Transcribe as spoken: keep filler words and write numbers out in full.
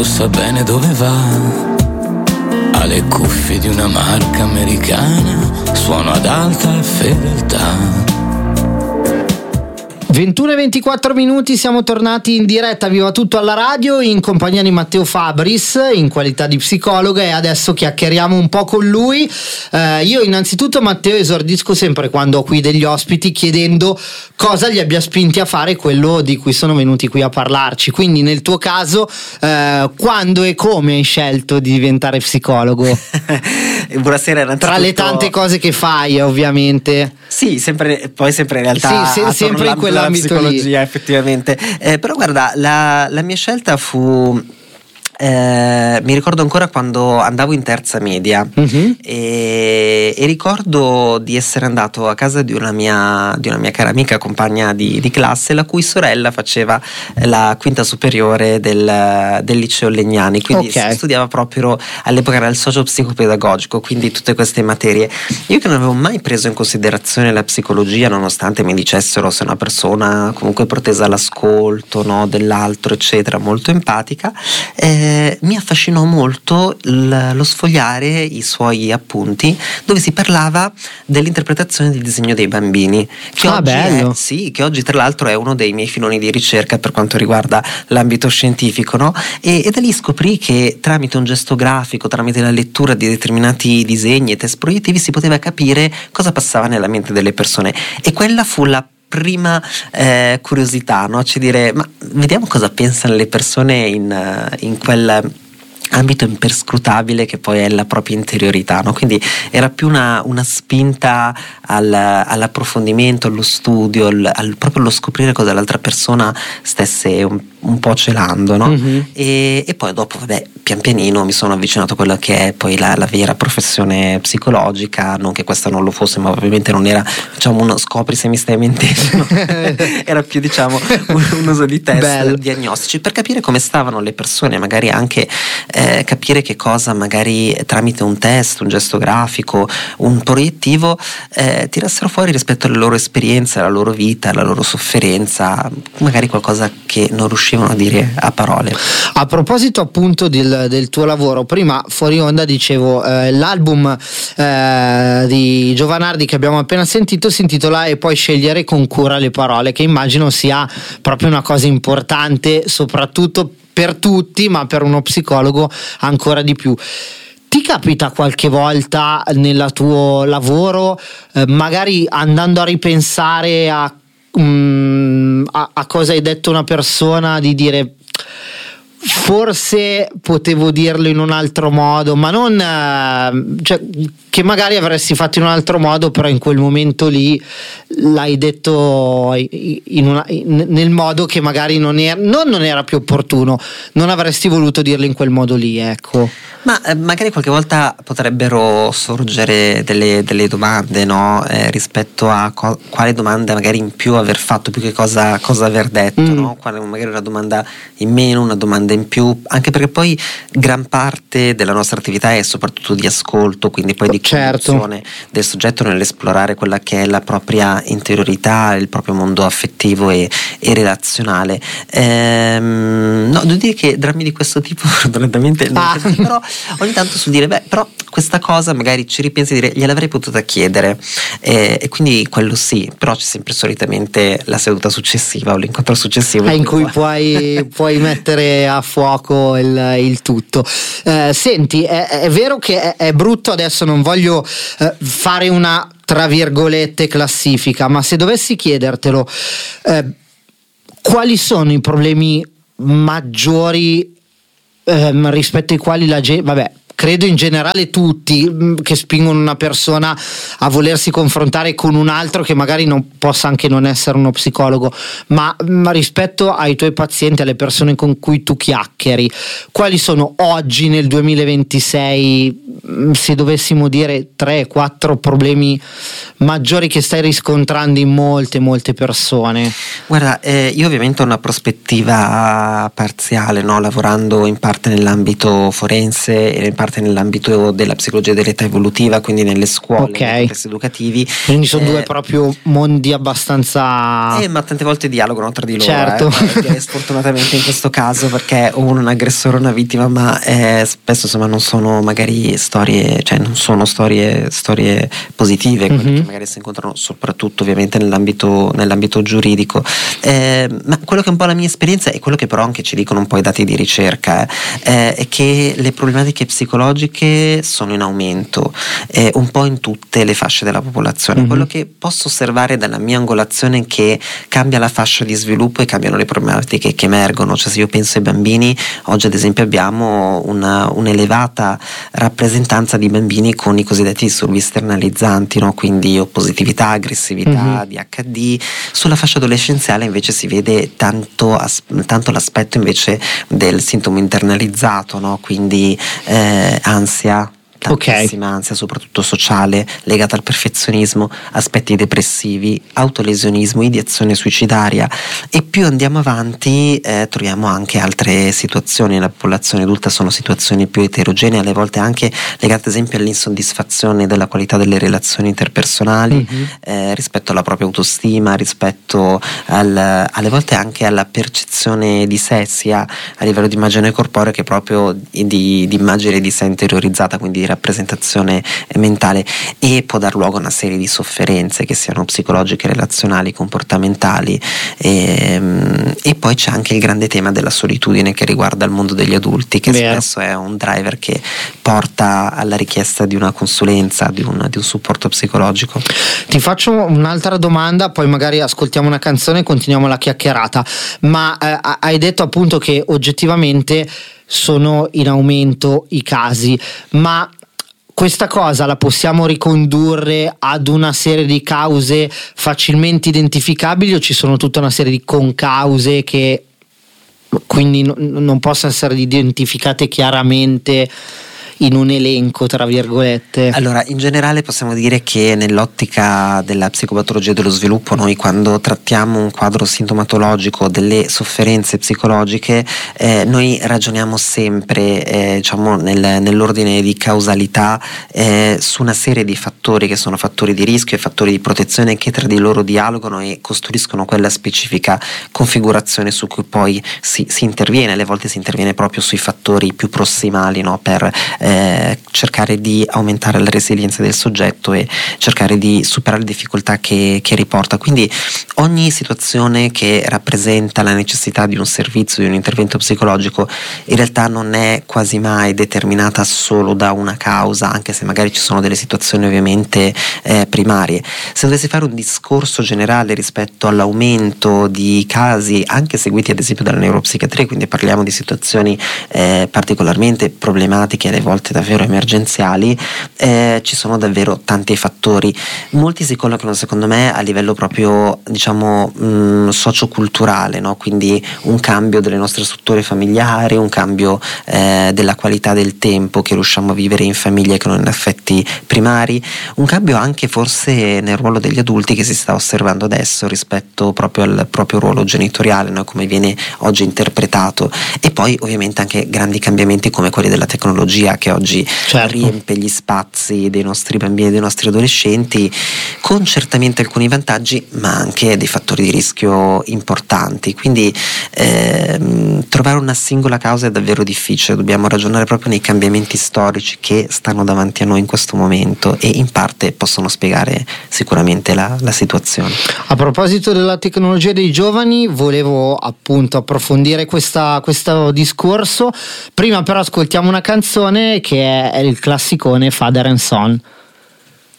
lo sa bene dove va. Ha le cuffie di una marca americana, suono ad alta fedeltà. ventuno e ventiquattro minuti, siamo tornati in diretta Viva Tutto alla radio in compagnia di Matteo Fabris in qualità di psicologo, e adesso chiacchieriamo un po' con lui. Eh, io innanzitutto, Matteo, esordisco sempre quando ho qui degli ospiti chiedendo cosa li abbia spinti a fare quello di cui sono venuti qui a parlarci. Quindi nel tuo caso, eh, quando e come hai scelto di diventare psicologo? Buonasera, innanzitutto. Tra le tante cose che fai, ovviamente. Sì, sempre, poi sempre in realtà sì, se, sempre in quell'ambito psicologia, lì. effettivamente. Eh, però guarda, la, la mia scelta fu... Eh, mi ricordo ancora quando andavo in terza media, uh-huh. e, e ricordo di essere andato a casa di una mia, di una mia cara amica, compagna di, di classe, la cui sorella faceva la quinta superiore del, del liceo Legnani, quindi okay. studiava proprio, all'epoca era il socio-psicopedagogico, quindi tutte queste materie. Io che non avevo mai preso in considerazione la psicologia, nonostante mi dicessero sei una persona comunque protesa all'ascolto, no, dell'altro, eccetera, molto empatica, eh, mi affascinò molto l- lo sfogliare i suoi appunti dove si parlava dell'interpretazione del disegno dei bambini, che, ah, oggi, bello. È, sì, che oggi tra l'altro è uno dei miei filoni di ricerca per quanto riguarda l'ambito scientifico, no? e, e da lì scoprì che tramite un gesto grafico, tramite la lettura di determinati disegni e test proiettivi si poteva capire cosa passava nella mente delle persone, e quella fu la prima eh, curiosità, no? Cioè dire, ma vediamo cosa pensano le persone in, in quel ambito imperscrutabile che poi è la propria interiorità, no? Quindi era più una, una spinta al, all'approfondimento, allo studio, al, al, proprio allo scoprire cosa l'altra persona stesse un, un po' celando, no? Mm-hmm. e, e poi dopo, vabbè, pian pianino mi sono avvicinato a quella che è poi la, la vera professione psicologica, non che questa non lo fosse, ma ovviamente non era, diciamo, uno scopri se mi stai mentendo, era più, diciamo, un, un uso di test Bello. diagnostici per capire come stavano le persone, magari anche eh, capire che cosa magari tramite un test, un gesto grafico, un proiettivo eh, tirassero fuori rispetto alle loro esperienze, alla loro vita, alla loro sofferenza, magari qualcosa che non riuscivano a dire a parole. A proposito appunto del, del tuo lavoro, prima fuori onda dicevo eh, l'album eh, di Giovanardi che abbiamo appena sentito si intitola E puoi scegliere con cura le parole, che immagino sia proprio una cosa importante soprattutto per tutti, ma per uno psicologo ancora di più. Ti capita qualche volta nel tuo lavoro, eh, magari andando a ripensare a, um, a, a cosa hai detto una persona, di dire forse potevo dirlo in un altro modo, ma non eh, cioè, che magari avresti fatto in un altro modo, però in quel momento lì l'hai detto in una, in, nel modo che magari non era, non, non era più opportuno, non avresti voluto dirlo in quel modo lì, ecco. Ma eh, magari qualche volta potrebbero sorgere delle, delle domande, no? Eh, rispetto a co- quale domanda magari in più aver fatto, più che cosa, cosa aver detto, mm. no? Quale, magari una domanda in meno, una domanda in più, anche perché poi gran parte della nostra attività è soprattutto di ascolto, quindi poi di cognizione certo. del soggetto nell'esplorare quella che è la propria interiorità, il proprio mondo affettivo e, e relazionale. Ehm, no, devo dire che drammi di questo tipo fortunatamente ah. non però ogni tanto sul dire beh però questa cosa magari ci ripensi e dire gliel'avrei potuta chiedere, e, e quindi quello sì, però c'è sempre solitamente la seduta successiva o l'incontro successivo in cui puoi, puoi mettere a fuoco il, il tutto. Eh, senti, è, è vero che è, è brutto, adesso non voglio eh, fare una tra virgolette classifica, ma se dovessi chiedertelo eh, quali sono i problemi maggiori ehm, rispetto ai quali la gente, vabbè, credo in generale tutti, che spingono una persona a volersi confrontare con un altro che magari non possa anche non essere uno psicologo, ma, ma rispetto ai tuoi pazienti, alle persone con cui tu chiacchieri, quali sono oggi nel duemilaventisei se dovessimo dire tre quattro problemi maggiori che stai riscontrando in molte molte persone. Guarda, eh, io ovviamente ho una prospettiva parziale, no? Lavorando in parte nell'ambito forense e in parte nell'ambito della psicologia dell'età evolutiva, quindi nelle scuole, okay. nei contesti educativi. Quindi sono eh, due proprio mondi abbastanza eh, ma tante volte dialogano tra di loro, certo. eh, sfortunatamente in questo caso, perché uno è un aggressore, una vittima, ma eh, spesso insomma non sono magari storie, cioè non sono storie storie positive, quelle mm-hmm. che magari si incontrano soprattutto ovviamente nell'ambito nell'ambito giuridico, eh, ma quello che è un po' la mia esperienza e quello che però anche ci dicono un po' i dati di ricerca eh, è che le problematiche psicologiche sono in aumento eh, un po' in tutte le fasce della popolazione. Mm-hmm. Quello che posso osservare dalla mia angolazione è che cambia la fascia di sviluppo e cambiano le problematiche che emergono. Cioè, se io penso ai bambini, oggi ad esempio abbiamo una, un'elevata rappresentanza di bambini con i cosiddetti disturbi esternalizzanti, no? Quindi oppositività, aggressività, mm-hmm. D H D. Sulla fascia adolescenziale invece si vede tanto, tanto l'aspetto invece del sintomo internalizzato, no? Quindi eh, ansia, tantissima okay. ansia, soprattutto sociale, legata al perfezionismo, aspetti depressivi, autolesionismo, ideazione suicidaria. E più andiamo avanti eh, troviamo anche altre situazioni nella popolazione adulta, sono situazioni più eterogenee, alle volte anche legate ad esempio all'insoddisfazione della qualità delle relazioni interpersonali, mm-hmm. eh, rispetto alla propria autostima, rispetto al, alle volte anche alla percezione di sé, sia a livello di immagine corporea che proprio di, di immagine di sé interiorizzata, quindi rappresentazione mentale, e può dar luogo a una serie di sofferenze che siano psicologiche, relazionali, comportamentali e, e poi c'è anche il grande tema della solitudine che riguarda il mondo degli adulti, che Vero. spesso è un driver che porta alla richiesta di una consulenza, di un, di un supporto psicologico. Ti faccio un'altra domanda, poi magari ascoltiamo una canzone e continuiamo la chiacchierata, ma eh, hai detto appunto che oggettivamente sono in aumento i casi, ma questa cosa la possiamo ricondurre ad una serie di cause facilmente identificabili o ci sono tutta una serie di concause che quindi no, non possono essere identificate chiaramente in un elenco, tra virgolette? Allora, in generale possiamo dire che nell'ottica della psicopatologia dello sviluppo, noi quando trattiamo un quadro sintomatologico delle sofferenze psicologiche, eh, noi ragioniamo sempre eh, diciamo nel, nell'ordine di causalità eh, su una serie di fattori che sono fattori di rischio e fattori di protezione che tra di loro dialogano e costruiscono quella specifica configurazione su cui poi si, si interviene. Alle volte si interviene proprio sui fattori più prossimali, no? per eh, Eh, cercare di aumentare la resilienza del soggetto e cercare di superare le difficoltà che, che riporta. Quindi ogni situazione che rappresenta la necessità di un servizio, di un intervento psicologico, in realtà non è quasi mai determinata solo da una causa, anche se magari ci sono delle situazioni ovviamente eh, primarie. Se dovessi fare un discorso generale rispetto all'aumento di casi anche seguiti ad esempio dalla neuropsichiatria, quindi parliamo di situazioni eh, particolarmente problematiche, alle volte davvero emergenziali, eh, ci sono davvero tanti fattori. Molti si collocano secondo me a livello proprio diciamo mh, socioculturale, no? Quindi un cambio delle nostre strutture familiari, un cambio eh, della qualità del tempo che riusciamo a vivere in famiglia che non in affetti primari, un cambio anche forse nel ruolo degli adulti che si sta osservando adesso rispetto proprio al proprio ruolo genitoriale, no? Come viene oggi interpretato, e poi ovviamente anche grandi cambiamenti come quelli della tecnologia che oggi certo. riempie gli spazi dei nostri bambini e dei nostri adolescenti, con certamente alcuni vantaggi ma anche dei fattori di rischio importanti. Quindi ehm, trovare una singola causa è davvero difficile, dobbiamo ragionare proprio nei cambiamenti storici che stanno davanti a noi in questo momento e in parte possono spiegare sicuramente la, la situazione. A proposito della tecnologia dei giovani, volevo appunto approfondire questa, questo discorso. Prima però ascoltiamo una canzone che è il classicone Father and Son.